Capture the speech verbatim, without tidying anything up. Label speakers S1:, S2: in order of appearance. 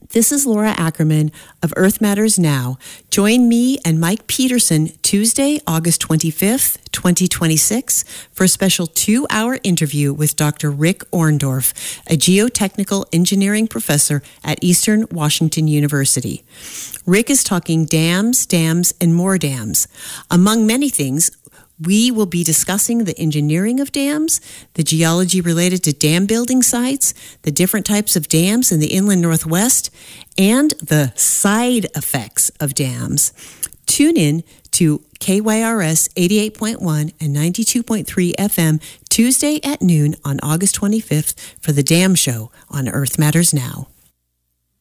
S1: This is Laura Ackerman of Earth Matters Now. Join me and Mike Peterson Tuesday, August twenty-fifth, twenty twenty-six for a special two-hour interview with Doctor Rick Orndorff, a geotechnical engineering professor at Eastern Washington University. Rick is talking dams, dams, and more dams. Among many things, we will be discussing the engineering of dams, the geology related to dam building sites, the different types of dams in the inland Northwest, and the side effects of dams. Tune in to K Y R S eighty-eight point one and ninety-two point three F M Tuesday at noon on August twenty-fifth for the Dam Show on Earth Matters Now.